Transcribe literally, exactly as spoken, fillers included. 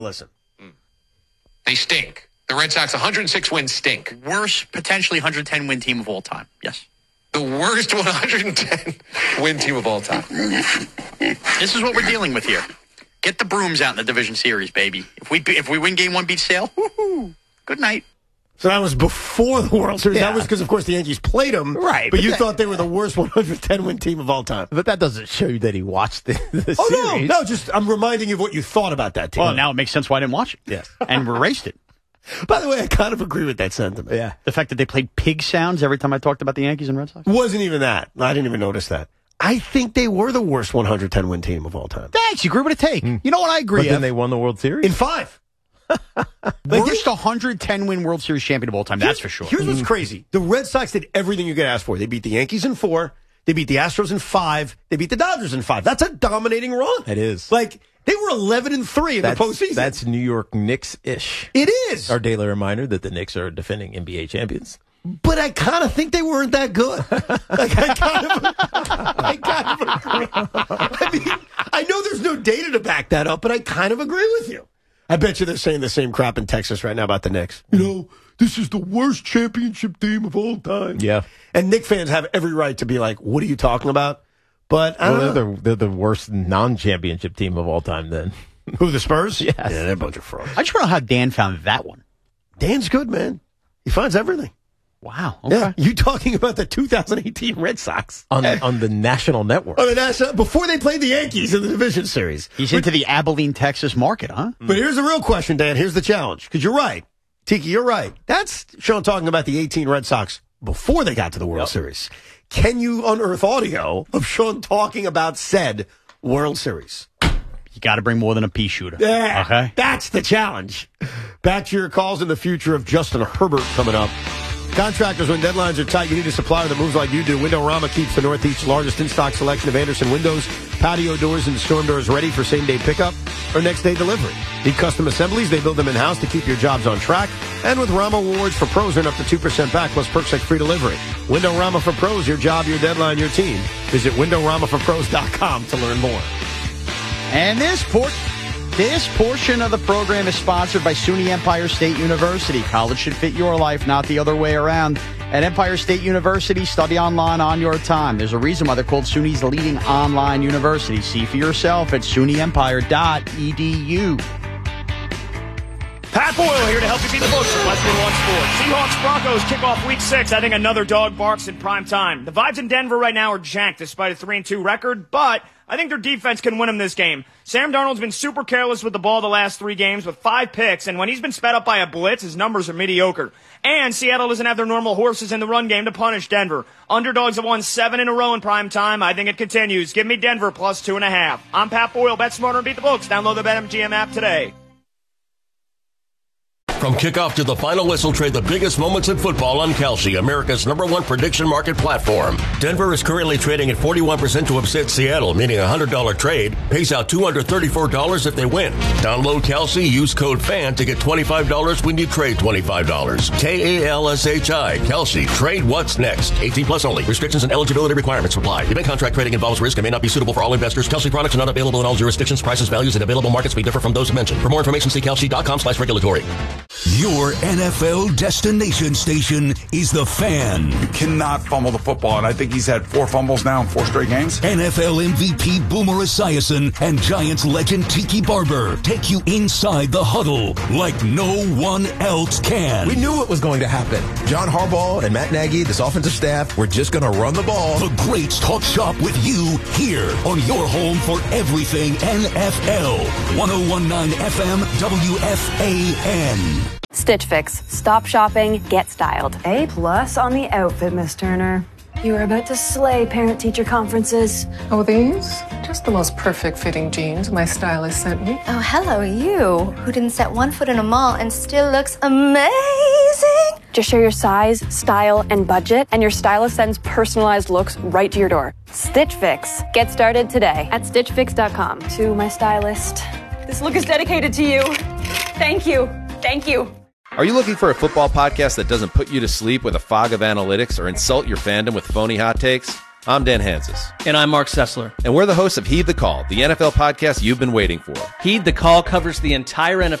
Listen. They stink. The Red Sox one hundred six wins stink. Worst, potentially one hundred ten win team of all time. Yes. The worst one hundred ten win team of all time. This is what we're dealing with here. Get the brooms out in the division series, baby. If we if we win game one, beat Sale, woohoo, good night. So that was before the World Series. Yeah. That was because, of course, the Yankees played them. Right. But, but you that, thought they were the worst one hundred ten win team of all time. But that doesn't show you that he watched the, the oh, series. no. No, just I'm reminding you of what you thought about that team. Well, now it makes sense why I didn't watch it. Yes. And we erased it. By the way, I kind of agree with that sentiment. Yeah. The fact that they played pig sounds every time I talked about the Yankees and Red Sox? Wasn't even that. I didn't even notice that. I think they were the worst one hundred ten win team of all time. Thanks. You agree with a take. Mm. You know what? I agree. But then they won the World Series? In five. Worst one hundred ten win World Series champion of all time. That's for sure. Here's what's crazy. The Red Sox did everything you could ask for. They beat the Yankees in four. They beat the Astros in five. They beat the Dodgers in five. That's a dominating run. It is. Like, they were eleven and three in that's, the postseason. That's New York Knicks-ish. It is. Our daily reminder that the Knicks are defending N B A champions. But I kind of think they weren't that good. Like, I kind of, I kind of agree. I mean, I know there's no data to back that up, but I kind of agree with you. I bet you they're saying the same crap in Texas right now about the Knicks. You know, this is the worst championship team of all time. Yeah. And Knicks fans have every right to be like, what are you talking about? But I don't well, know. They're the, they're the worst non-championship team of all time then. Who, the Spurs? Yes. Yeah, they're a bunch of frauds. I just want to know how Dan found that one. Dan's good, man. He finds everything. Wow. Okay. Yeah, you talking about the two thousand eighteen Red Sox on on the national network? On the national before they played the Yankees in the division series. He's but, into the Abilene, Texas market, huh? But here's the real question, Dan. Here's the challenge, because you're right, Tiki. You're right. That's Sean talking about the eighteen Red Sox before they got to the World yep. Series. Can you unearth audio of Sean talking about said World Series? You got to bring more than a pea shooter. Yeah, okay. That's the challenge. Back to your calls in the future of Justin Herbert coming up. Contractors, when deadlines are tight, you need a supplier that moves like you do. Window-Rama keeps the Northeast's largest in-stock selection of Andersen windows, patio doors, and storm doors ready for same-day pickup or next-day delivery. Need custom assemblies? They build them in-house to keep your jobs on track. And with Rama Awards for pros, earn up to two percent back, plus perks like free delivery. Window-Rama for pros, your job, your deadline, your team. Visit window rama for pros dot com to learn more. And this port... This portion of the program is sponsored by SUNY Empire State University. College should fit your life, not the other way around. At Empire State University, study online on your time. There's a reason why they're called SUNY's leading online university. See for yourself at S U N Y empire dot e d u. Pat Boyle here to help you beat the books of Westwood One Sports. Seahawks Broncos kick off week six. I think another dog barks in prime time. The vibes in Denver right now are jacked despite a three and two record, but I think their defense can win them this game. Sam Darnold's been super careless with the ball the last three games with five picks, and when he's been sped up by a blitz, his numbers are mediocre. And Seattle doesn't have their normal horses in the run game to punish Denver. Underdogs have won seven in a row in prime time. I think it continues. Give me Denver plus two and a half. I'm Pat Boyle. Bet smarter and beat the books. Download the BetMGM app today. From kickoff to the final whistle, trade the biggest moments in football on Kalshi, America's number one prediction market platform. Denver is currently trading at forty-one percent to upset Seattle, meaning a one hundred dollars trade pays out two hundred thirty-four dollars if they win. Download Kalshi, use code FAN to get twenty-five dollars when you trade twenty-five dollars. K A L S H I, Kalshi. Trade what's next. eighteen plus only. Restrictions and eligibility requirements apply. Event contract trading involves risk and may not be suitable for all investors. Kalshi products are not available in all jurisdictions. Prices, values, and available markets may differ from those mentioned. For more information, see kalshi dot com slash regulatory. Your N F L destination station is The Fan. You cannot fumble the football, and I think he's had four fumbles now in four straight games. N F L M V P Boomer Esiason and Giants legend Tiki Barber take you inside the huddle like no one else can. We knew what was going to happen. John Harbaugh and Matt Nagy, this offensive staff, were just going to run the ball. The Greats talk shop with you here on your home for everything N F L. one oh one point nine F M W F A N. Stitch Fix. Stop shopping, get styled. A plus on the outfit, Miss Turner. You are about to slay parent-teacher conferences. Oh, these? Just the most perfect fitting jeans my stylist sent me. Oh, hello, you, who didn't set one foot in a mall and still looks amazing. Just share your size, style, and budget, and your stylist sends personalized looks right to your door. Stitch Fix. Get started today at stitch fix dot com. To my stylist, this look is dedicated to you. Thank you. Thank you. Are you looking for a football podcast that doesn't put you to sleep with a fog of analytics or insult your fandom with phony hot takes? I'm Dan Hansis. And I'm Mark Sessler. And we're the hosts of Heed the Call, the N F L podcast you've been waiting for. Heed the Call covers the entire N F L